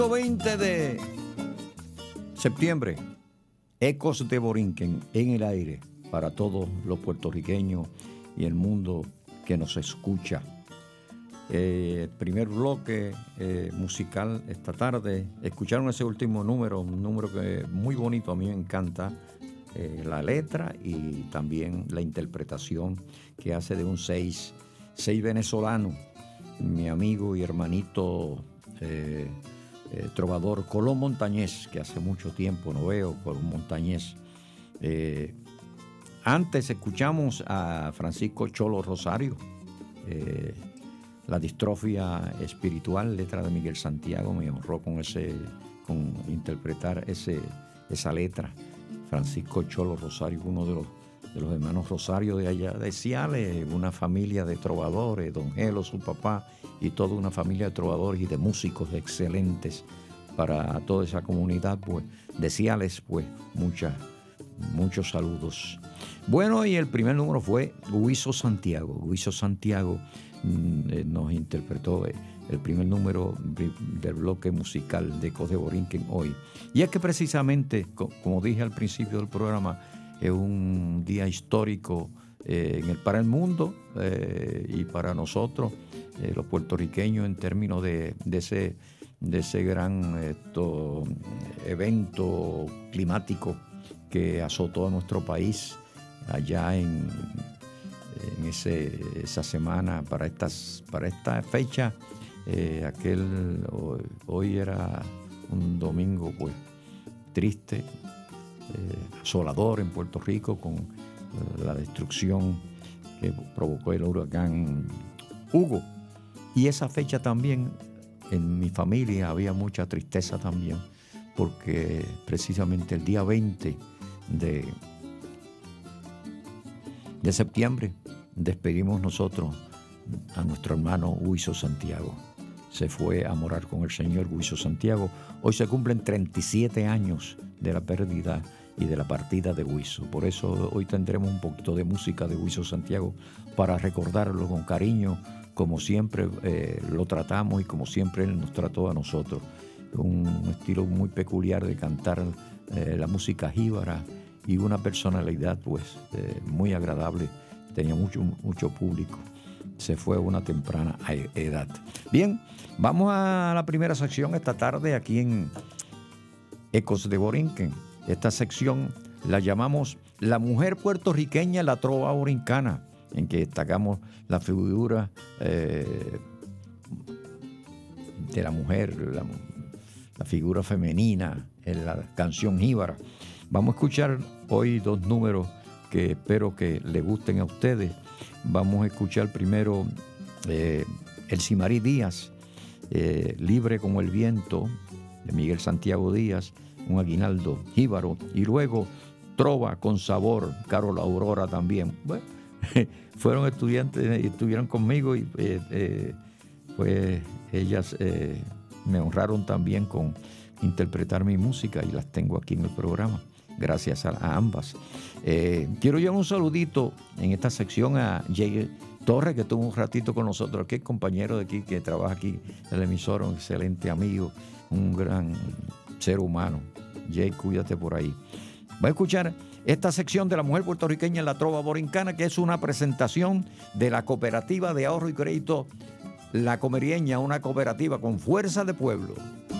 20 de septiembre, Ecos de Borinquen en el aire para todos los puertorriqueños y el mundo que nos escucha. Primer bloque musical esta tarde. Escucharon ese último número, un número que muy bonito, a mí me encanta la letra y también la interpretación que hace de un seis venezolano, mi amigo y hermanito trovador Colón Montañés, que hace mucho tiempo no veo, Colón Montañés. Antes escuchamos a Francisco Cholo Rosario, La distrofia espiritual, letra de Miguel Santiago. Me honró con interpretar esa letra. Francisco Cholo Rosario, uno de los hermanos Rosario de allá de Ciales, una familia de trovadores, Don Gelo, su papá, y toda una familia de trovadores y de músicos excelentes para toda esa comunidad, pues, de Ciales, pues, muchos saludos. Bueno, y el primer número fue Huizo Santiago. Huizo Santiago nos interpretó el primer número del bloque musical de Ecos de Borinquen hoy. Y es que precisamente, como dije al principio del programa, es un día histórico para el mundo y para nosotros, los puertorriqueños, en términos de ese gran evento climático que azotó a nuestro país allá en esa semana, para esta fecha. Hoy era un domingo, pues, triste, asolador en Puerto Rico, con la destrucción que provocó el huracán Hugo. Y esa fecha también, en mi familia había mucha tristeza también, porque precisamente el día 20 de septiembre despedimos nosotros a nuestro hermano Huizo Santiago. Se fue a morar con el Señor Huizo Santiago. Hoy se cumplen 37 años de la pérdida y de la partida de Huizo. Por eso hoy tendremos un poquito de música de Huizo Santiago para recordarlo con cariño, como siempre lo tratamos y como siempre él nos trató a nosotros. Un estilo muy peculiar de cantar la música jíbara y una personalidad, pues, muy agradable. Tenía mucho público. Se fue a una temprana edad. Bien, vamos a la primera sección esta tarde aquí en Ecos de Borinquen. Esta sección la llamamos La mujer puertorriqueña, la trova borincana, en que destacamos la figura de la mujer, la figura femenina en la canción jíbara. Vamos a escuchar hoy dos números que espero que les gusten a ustedes. Vamos a escuchar primero El Simarí Díaz, Libre como el viento, de Miguel Santiago Díaz, un aguinaldo jíbaro, y luego Trova con sabor, Carol Aurora también. Bueno, fueron estudiantes y estuvieron conmigo y pues ellas me honraron también con interpretar mi música y las tengo aquí en el programa. Gracias a ambas. Quiero llevar un saludito en esta sección a Jay Torres, que estuvo un ratito con nosotros aquí, compañero de aquí, que trabaja aquí en la emisora, un excelente amigo, un gran ser humano. Jay, cuídate por ahí. Va a escuchar esta sección de la mujer puertorriqueña en la trova borincana, que es una presentación de la Cooperativa de Ahorro y Crédito La Comerieña, una cooperativa con fuerza de pueblo.